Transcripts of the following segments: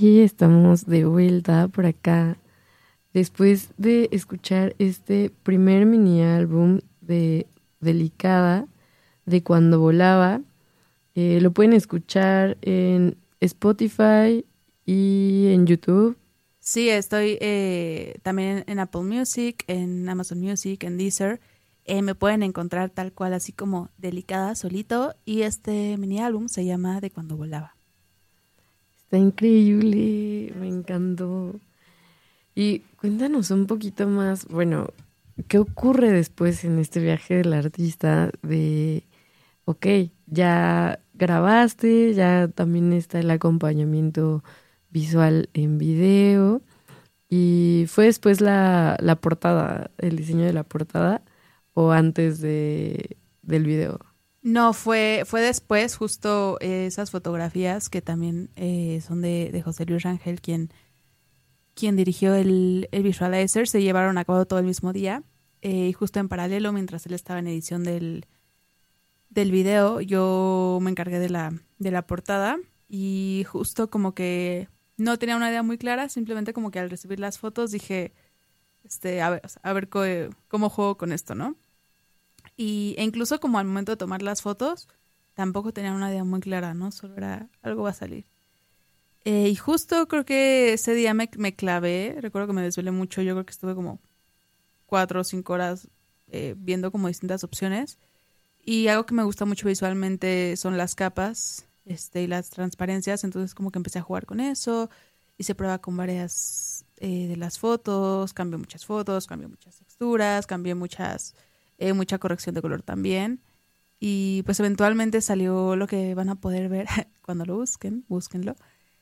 Y estamos de vuelta por acá después de escuchar este primer mini álbum de Delicada, de Cuando Volaba. Lo pueden escuchar en Spotify y en YouTube. Sí, estoy también en Apple Music, en Amazon Music, en Deezer. Me pueden encontrar tal cual, así como Delicada solito. Y este mini álbum se llama De Cuando Volaba. Está increíble, me encantó. Y cuéntanos un poquito más, bueno, ¿qué ocurre después en este viaje del artista de, ok, ya grabaste, ya también está el acompañamiento visual en video y fue después la portada, el diseño de la portada o antes del video? No, fue después, justo esas fotografías que también son de José Luis Rangel, quien dirigió el Visualizer, se llevaron a cabo todo el mismo día. Y justo en paralelo, mientras él estaba en edición del video, yo me encargué de la portada y justo como que no tenía una idea muy clara, simplemente como que al recibir las fotos dije, a ver cómo juego con esto, ¿no? E incluso como al momento de tomar las fotos, tampoco tenía una idea muy clara, ¿no? Solo era, algo va a salir. Y justo creo que ese día me clavé, recuerdo que me desvelé mucho, yo creo que estuve como 4 o 5 horas viendo como distintas opciones. Y algo que me gusta mucho visualmente son las capas y las transparencias, entonces como que empecé a jugar con eso, hice prueba con varias de las fotos, cambié muchas texturas, cambié mucha corrección de color también. Y pues eventualmente salió lo que van a poder ver cuando lo búsquenlo.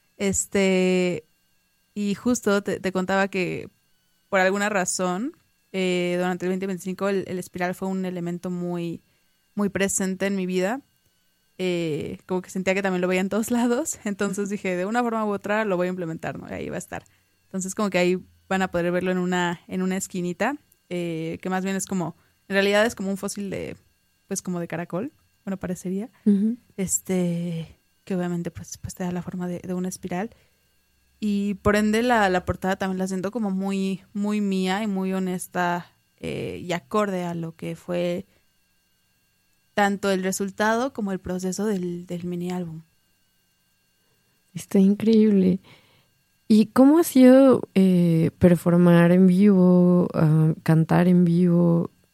Y justo te contaba que por alguna razón durante el 2025 el espiral fue un elemento muy, muy presente en mi vida. Como que sentía que también lo veía en todos lados. Entonces dije, de una forma u otra lo voy a implementar, ¿no? Y ahí va a estar. Entonces como que ahí van a poder verlo en una esquinita, que más bien es como, en realidad es como un fósil pues como de caracol, bueno, parecería. Uh-huh. Que obviamente pues te da la forma de una espiral. Y por ende la portada también la siento como muy, muy mía y muy honesta y acorde a lo que fue tanto el resultado como el proceso del mini álbum. Está increíble. ¿Y cómo ha sido performar en vivo, cantar en vivo?